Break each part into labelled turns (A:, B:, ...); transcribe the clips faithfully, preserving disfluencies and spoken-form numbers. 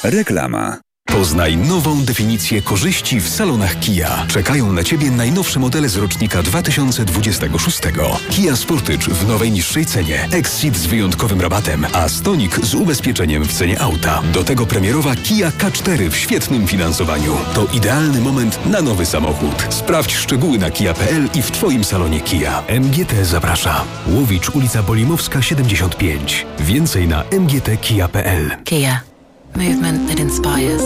A: Reklama.
B: Poznaj nową definicję korzyści w salonach Kia. Czekają na Ciebie najnowsze modele z rocznika dwa tysiące dwudziestego szóstego. Kia Sportage w nowej niższej cenie, Exceed z wyjątkowym rabatem, a Stonic z ubezpieczeniem w cenie auta. Do tego premierowa Kia K cztery w świetnym finansowaniu. To idealny moment na nowy samochód. Sprawdź szczegóły na kia kropka p l i w Twoim salonie Kia. M G T zaprasza. Łowicz, ulica Bolimowska siedemdziesiąt pięć. Więcej na m g t kia kropka p l.
C: Kia. Movement that inspires.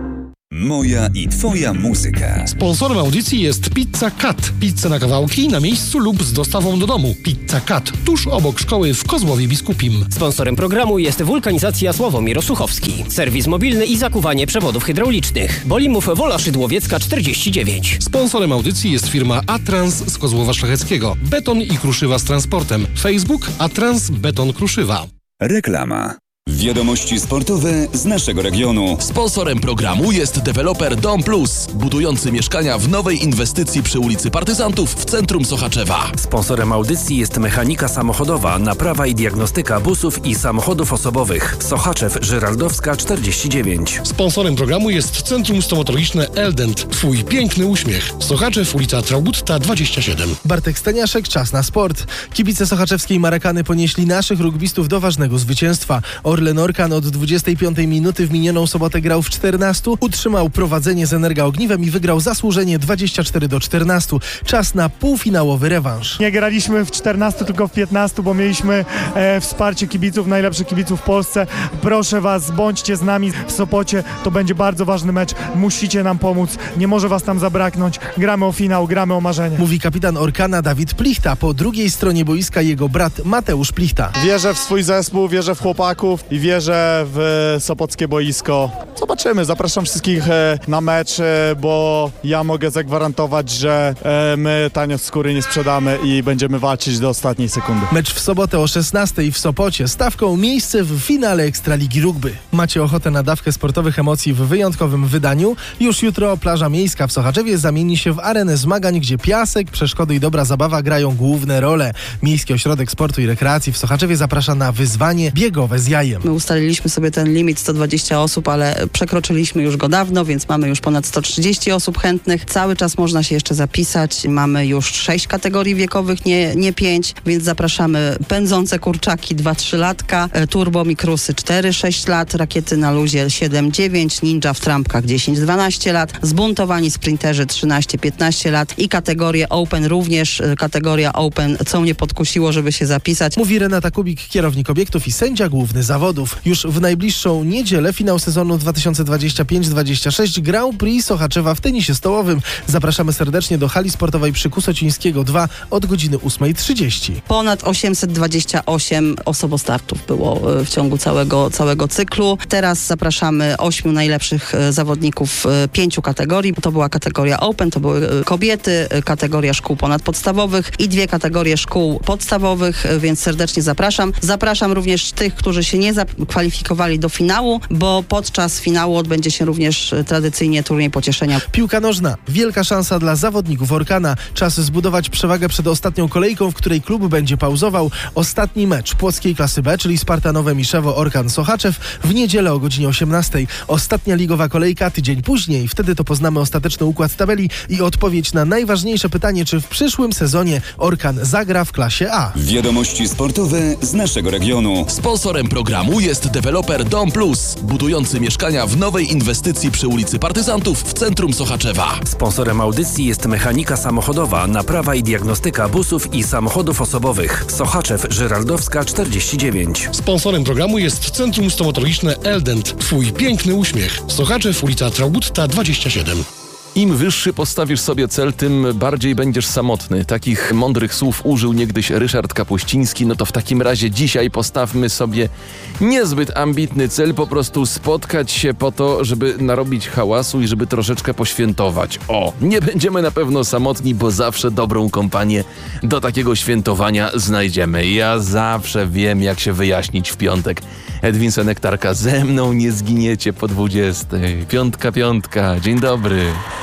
A: Moja i Twoja muzyka.
D: Sponsorem audycji jest Pizza Cut. Pizza na kawałki, na miejscu lub z dostawą do domu. Pizza Cut, tuż obok szkoły w Kozłowie Biskupim.
E: Sponsorem programu jest Wulkanizacja Sławomir Osuchowski. Serwis mobilny i zakuwanie przewodów hydraulicznych. Bolimów Wola Szydłowiecka czterdzieści dziewięć.
D: Sponsorem audycji jest firma Atrans z Kozłowa Szlacheckiego. Beton i kruszywa z transportem. Facebook Atrans Beton Kruszywa.
A: Reklama. Wiadomości sportowe z naszego regionu.
F: Sponsorem programu jest deweloper Dom Plus, budujący mieszkania w nowej inwestycji przy ulicy Partyzantów w centrum Sochaczewa.
G: Sponsorem audycji jest mechanika samochodowa, naprawa i diagnostyka busów i samochodów osobowych. Sochaczew, Żyraldowska czterdzieści dziewięć.
D: Sponsorem programu jest Centrum Stomatologiczne Eldent. Twój piękny uśmiech. Sochaczew, ulica Traubutta dwadzieścia siedem.
H: Bartek Staniaszek, czas na sport. Kibice sochaczewskiej Marakany ponieśli naszych rugbistów do ważnego zwycięstwa. Orlen Orkan od dwudziestej piątej minuty w minioną sobotę grał w czternastu, utrzymał prowadzenie z Energa Ogniwem i wygrał zasłużenie dwadzieścia cztery do czternastu. Czas na półfinałowy rewanż.
I: Nie graliśmy w czternastu, tylko w piętnastu, bo mieliśmy e, wsparcie kibiców, najlepszych kibiców w Polsce. Proszę Was, bądźcie z nami w Sopocie, to będzie bardzo ważny mecz. Musicie nam pomóc, nie może Was tam zabraknąć. Gramy o finał, gramy o marzenie.
H: Mówi kapitan Orkana Dawid Plichta. Po drugiej stronie boiska jego brat Mateusz Plichta.
I: Wierzę w swój zespół, wierzę w chłopaków i wierzę w sopockie boisko. Zobaczymy, zapraszam wszystkich na mecz, bo ja mogę zagwarantować, że my tanio skóry nie sprzedamy i będziemy walczyć do ostatniej sekundy.
H: Mecz w sobotę o szesnastej w Sopocie. Stawką miejsce w finale Ekstraligi Rugby. Macie ochotę na dawkę sportowych emocji w wyjątkowym wydaniu? Już jutro plaża miejska w Sochaczewie zamieni się w arenę zmagań, gdzie piasek, przeszkody i dobra zabawa grają główne role. Miejski Ośrodek Sportu i Rekreacji w Sochaczewie zaprasza na wyzwanie biegowe z jajem.
J: My ustaliliśmy sobie ten limit sto dwadzieścia osób, ale przekroczyliśmy już go dawno, więc mamy już ponad sto trzydzieści osób chętnych. Cały czas można się jeszcze zapisać. Mamy już sześć kategorii wiekowych, nie, nie pięć, więc zapraszamy pędzące kurczaki dwa trzy latka, turbo mikrusy cztery sześć lat, rakiety na luzie siedem dziewięć, ninja w trampkach dziesięć dwanaście lat, zbuntowani sprinterzy trzynaście piętnaście lat i kategorię Open również, kategoria Open, co mnie podkusiło, żeby się zapisać.
H: Mówi Renata Kubik, kierownik obiektów i sędzia główny zawodów. Już w najbliższą niedzielę finał sezonu dwa tysiące dwudziesty piąty dwudziesty szósty Grand Prix Sochaczewa w tenisie stołowym. Zapraszamy serdecznie do hali sportowej przy Kusocińskiego dwa od godziny ósmej trzydzieści.
J: Ponad osiemset dwadzieścia osiem osobostartów było w ciągu całego, całego cyklu. Teraz zapraszamy ośmiu najlepszych zawodników pięciu kategorii. To była kategoria Open, to były kobiety, kategoria szkół ponadpodstawowych i dwie kategorie szkół podstawowych, więc serdecznie zapraszam. Zapraszam również tych, którzy się nie zakwalifikowali do finału, bo podczas finału odbędzie się również tradycyjnie turniej pocieszenia.
H: Piłka nożna. Wielka szansa dla zawodników Orkana. Czas zbudować przewagę przed ostatnią kolejką, w której klub będzie pauzował. Ostatni mecz płockiej klasy B, czyli Spartanowe Miszewo Orkan Sochaczew w niedzielę o godzinie osiemnastej. Ostatnia ligowa kolejka tydzień później. Wtedy to poznamy ostateczny układ tabeli i odpowiedź na najważniejsze pytanie, czy w przyszłym sezonie Orkan zagra w klasie A.
A: Wiadomości sportowe z naszego regionu.
F: Sponsorem programu jest deweloper Dom Plus, budujący mieszkania w nowej inwestycji przy ulicy Partyzantów w centrum Sochaczewa.
G: Sponsorem audycji jest mechanika samochodowa, naprawa i diagnostyka busów i samochodów osobowych. Sochaczew, Żyraldowska czterdzieści dziewięć.
D: Sponsorem programu jest Centrum Stomatologiczne Eldent. Twój piękny uśmiech. Sochaczew, ulica Traubutta dwadzieścia siedem.
K: Im wyższy postawisz sobie cel, tym bardziej będziesz samotny. Takich mądrych słów użył niegdyś Ryszard Kapuściński. No to w takim razie dzisiaj postawmy sobie niezbyt ambitny cel, po prostu spotkać się po to, żeby narobić hałasu i żeby troszeczkę poświętować. O, nie będziemy na pewno samotni, bo zawsze dobrą kompanię do takiego świętowania znajdziemy. Ja zawsze wiem, jak się wyjaśnić w piątek. Edwin Senektarka, ze mną nie zginiecie po dwudziestej. Piątka, piątka, dzień dobry.